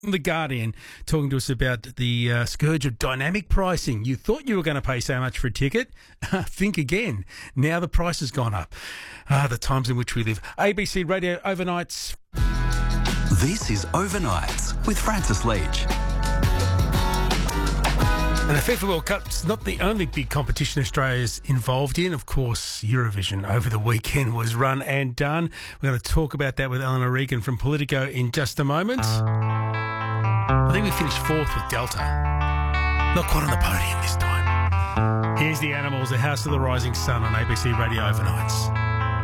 The Guardian talking to us about the scourge of dynamic pricing. You thought you were going to pay so much for a ticket. Think again. Now the price has gone up. The times in which we live. ABC Radio Overnights. This is Overnights with Francis Leach. And the FIFA World Cup's not the only big competition Australia's involved in. Of course, Eurovision over the weekend was run and done. We're going to talk about that with Eleanor Regan from Politico in just a moment. I think we finished fourth with Delta. Not quite on the podium this time. Here's the Animals, the House of the Rising Sun on ABC Radio Overnights.